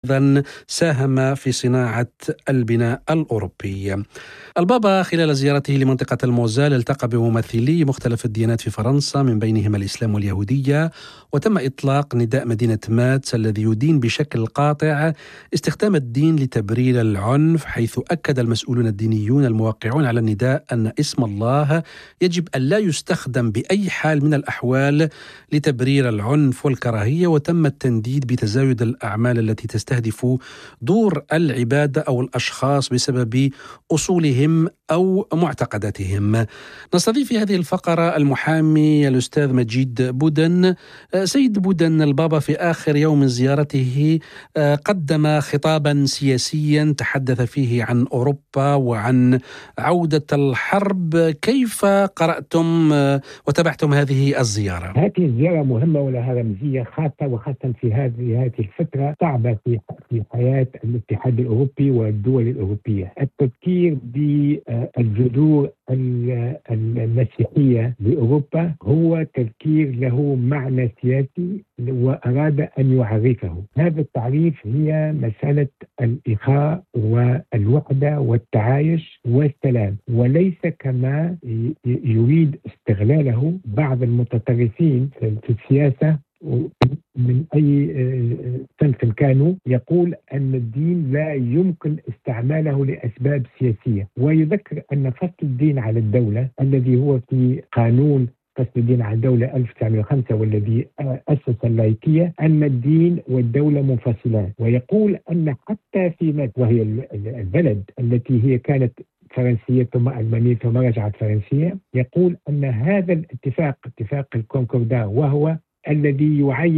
أيضا ساهم في صناعة البناء الأوروبي. البابا خلال زيارته لمنطقة الموزال التقى بممثلي مختلف الديانات في فرنسا من بينهم الإسلام واليهودية، وتم إطلاق نداء مدينة ماتس الذي يدين بشكل قاطع استخدام الدين لتبرير العنف، حيث أكد المسؤولون الدينيون الموقعون على النداء أن اسم الله يجب أن لا يستخدم بأي حال من الأحوال لتبرير العنف والكراهية، وتم التنديد بتزايد الأعمال التي تستهدف دور العبادة أو الأشخاص بسبب أصولهم أو معتقداتهم. نستضيف في هذه الفقرة المحامي الأستاذ مجيد بودن. سيد بودن، البابا في آخر يوم من زيارته قدم خطابا سياسيا تحدث فيه عن أوروبا وعن عودة الحرب. كيف قرأتم وتابعتم هذه الزيارة؟ هذه الزيارة مهمة ولها رمزية خاصة، وخاصة في هذه الفترة صعبة في حياة الاتحاد الأوروبي والدول الأوروبية. التفكير بالجذور المسيحية لأوروبا هو تفكير له معنى سياسي وأراد أن يعرفه. هذا التعريف هي مسألة الإخاء والوحدة والتعايش والسلام، وليس كما يريد استغلاله بعض المتطرفين في السياسة من أي صنف كانوا، يقول أن الدين لا يمكن استعماله لأسباب سياسية، ويذكر أن فصل الدين على الدولة الذي هو في قانون فصل الدين على الدولة 1905 والذي أسس اللايكية أن الدين والدولة منفصلان، ويقول أن حتى في مصر وهي البلد التي هي كانت فرنسية ثم ألمانية ثم رجعت فرنسية، يقول أن هذا الاتفاق اتفاق الكونكوردا وهو الذي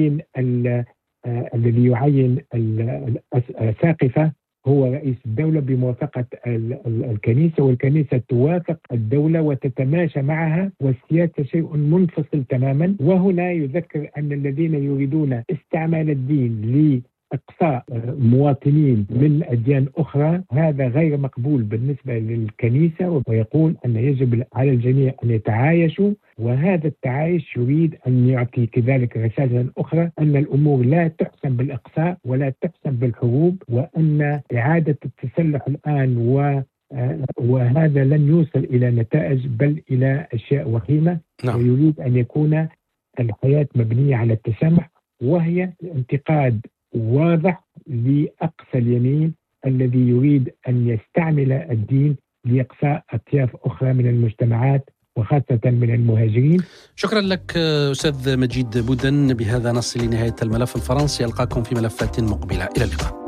يعين الساقفة هو رئيس الدولة بموافقة الكنيسة، والكنيسة توافق الدولة وتتماشى معها، والسياسة شيء منفصل تماما. وهنا يذكر أن الذين يريدون استعمال الدين لإقصاء مواطنين من أديان أخرى هذا غير مقبول بالنسبة للكنيسة، ويقول أن يجب على الجميع أن يتعايشوا، وهذا التعايش يريد أن يعطي كذلك رسالة أخرى أن الأمور لا تحسم بالإقصاء ولا تحسم بالحروب، وأن إعادة التسلح الآن وهذا لن يوصل إلى نتائج بل إلى أشياء وخيمة. ويريد أن يكون الحياة مبنية على التسامح، وهي انتقاد واضح لأقصى اليمين الذي يريد أن يستعمل الدين لإقصاء أطياف أخرى من المجتمعات وخاصة من المهاجرين. شكرا لك أستاذ مجيد بودن. بهذا نصل لنهاية الملف الفرنسي، ألقاكم في ملفات مقبلة. إلى اللقاء.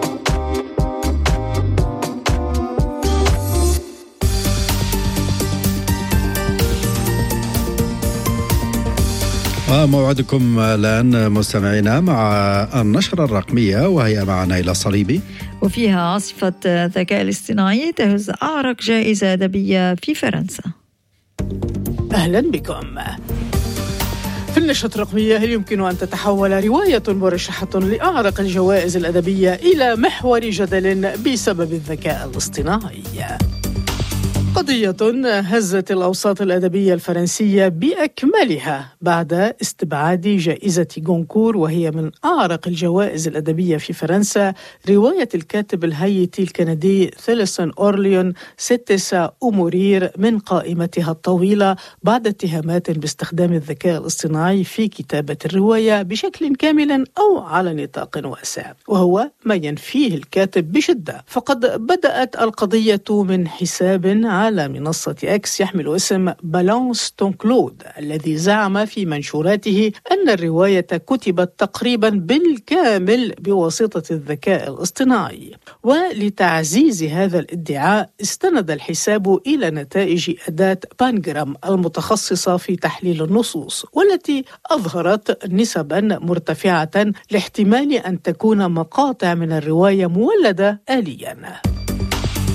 وموعدكم الآن مستمعينا مع النشرة الرقمية، وهي معنا إلى صليبي، وفيها عاصفة الذكاء الاصطناعي تهز أعرق جائزة أدبية في فرنسا. أهلا بكم. في النشرة الرقمية، هل يمكن أن تتحول رواية مرشحة لأعرق الجوائز الأدبية إلى محور جدل بسبب الذكاء الاصطناعي؟ قضية هزت الأوساط الأدبية الفرنسية بأكملها بعد استبعاد جائزة غونكور، وهي من أعرق الجوائز الأدبية في فرنسا، رواية الكاتب الهايتي الكندي ثيلسون أورليون ستسا أمورير من قائمتها الطويلة بعد اتهامات باستخدام الذكاء الاصطناعي في كتابة الرواية بشكل كامل أو على نطاق واسع، وهو ما ينفيه الكاتب بشدة. فقد بدأت القضية من حساب على منصة إكس يحمل اسم بالانس تون كلود، الذي زعم في منشوراته أن الرواية كتبت تقريبا بالكامل بواسطة الذكاء الاصطناعي. ولتعزيز هذا الادعاء استند الحساب إلى نتائج أداة بانجرام المتخصصة في تحليل النصوص، والتي أظهرت نسبا مرتفعة لاحتمال أن تكون مقاطع من الرواية مولدة آليا.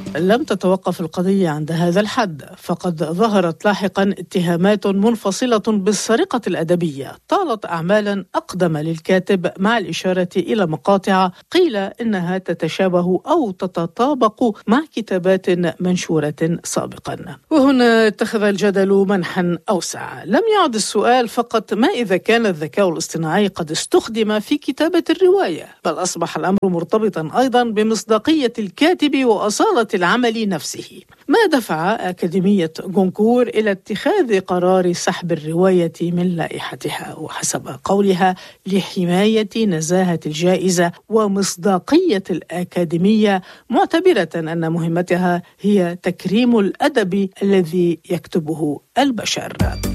لم تتوقف القضية عند هذا الحد، فقد ظهرت لاحقا اتهامات منفصلة بالسرقة الأدبية طالت أعمالا أقدم للكاتب، مع الإشارة إلى مقاطع قيل إنها تتشابه أو تتطابق مع كتابات منشورة سابقا. وهنا اتخذ الجدل منحا أوسع. لم يعد السؤال فقط ما إذا كان الذكاء الاصطناعي قد استخدم في كتابة الرواية، بل أصبح الأمر مرتبطا أيضا بمصداقية الكاتب وأصالة العمل نفسه، ما دفع أكاديمية غونكور إلى اتخاذ قرار سحب الرواية من لائحتها، وحسب قولها لحماية نزاهة الجائزة ومصداقية الأكاديمية، معتبرة أن مهمتها هي تكريم الأدب الذي يكتبه البشر.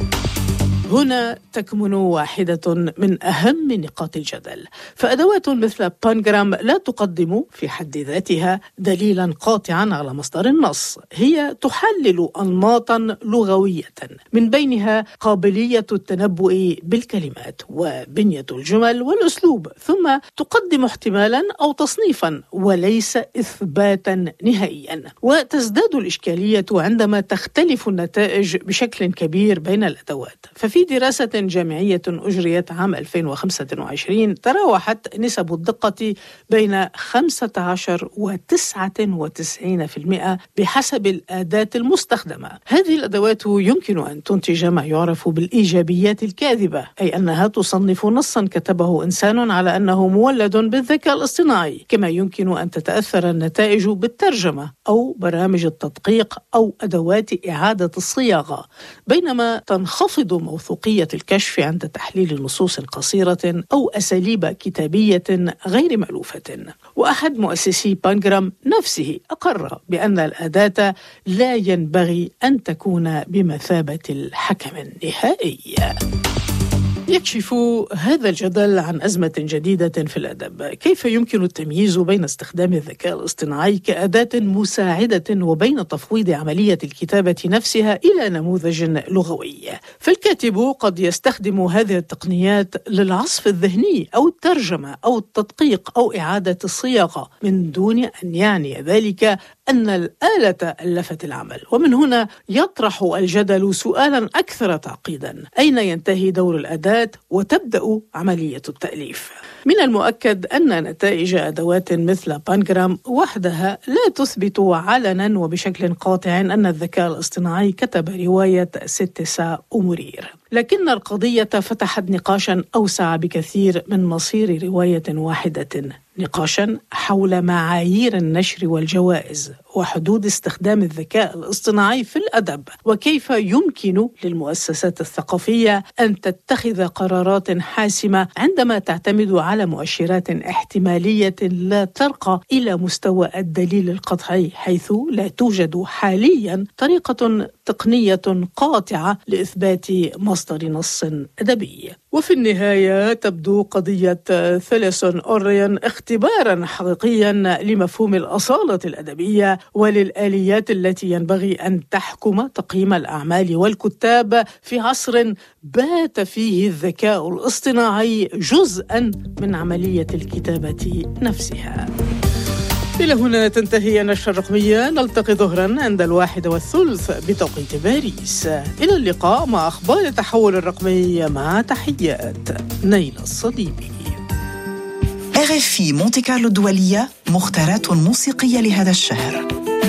هنا تكمن واحدة من أهم نقاط الجدل، فأدوات مثل بانجرام لا تقدم في حد ذاتها دليلا قاطعا على مصدر النص، هي تحلل أنماطا لغوية من بينها قابلية التنبؤ بالكلمات وبنية الجمل والأسلوب، ثم تقدم احتمالا أو تصنيفا وليس إثباتا نهائيا. وتزداد الإشكالية عندما تختلف النتائج بشكل كبير بين الأدوات. في دراسة جامعية أجريت عام 2025 تراوحت نسب الدقة بين 15 و 99% بحسب الأداة المستخدمة. هذه الأدوات يمكن أن تنتج ما يعرف بالإيجابيات الكاذبة، أي أنها تصنف نصا كتبه إنسان على أنه مولد بالذكاء الاصطناعي، كما يمكن أن تتأثر النتائج بالترجمة أو برامج التدقيق أو أدوات إعادة الصياغة، بينما تنخفض موثوقية الكشف عند تحليل نصوص قصيرة أو أساليب كتابية غير مألوفة. وأحد مؤسسي بانجرام نفسه أقر بأن الأداة لا ينبغي أن تكون بمثابة الحكم النهائي. يكشف هذا الجدل عن أزمة جديدة في الأدب. كيف يمكن التمييز بين استخدام الذكاء الاصطناعي كأداة مساعدة وبين تفويض عملية الكتابة نفسها إلى نموذج لغوي؟ فالكاتب قد يستخدم هذه التقنيات للعصف الذهني أو الترجمة أو التدقيق أو إعادة الصياغة من دون أن يعني ذلك أن الآلة ألفت العمل. ومن هنا يطرح الجدل سؤالا أكثر تعقيدا: أين ينتهي دور الأداة وتبدأ عملية التأليف؟ من المؤكد أن نتائج أدوات مثل بانجرام وحدها لا تثبت علنا وبشكل قاطع أن الذكاء الاصطناعي كتب رواية ستسا أمورير، لكن القضية فتحت نقاشا أوسع بكثير من مصير رواية واحدة، نقاشا حول معايير النشر والجوائز وحدود استخدام الذكاء الاصطناعي في الأدب، وكيف يمكن للمؤسسات الثقافية أن تتخذ قرارات حاسمة عندما تعتمد على مؤشرات احتمالية لا ترقى إلى مستوى الدليل القطعي، حيث لا توجد حاليا طريقة تقنية قاطعة لإثبات مصدر نص أدبي. وفي النهاية تبدو قضية ثلاثون أوريان اختبارا حقيقيا لمفهوم الأصالة الأدبية وللآليات التي ينبغي أن تحكم تقييم الأعمال والكتاب في عصر بات فيه الذكاء الاصطناعي جزءا من عملية الكتابة نفسها. إلى هنا تنتهي النشرة الرقمية، نلتقي ظهرا عند 1:30 بتوقيت باريس. إلى اللقاء مع أخبار التحول الرقمي، مع تحيات نيلة الصليبي. RFI مونتي كارلو الدولية، مختارات موسيقية لهذا الشهر.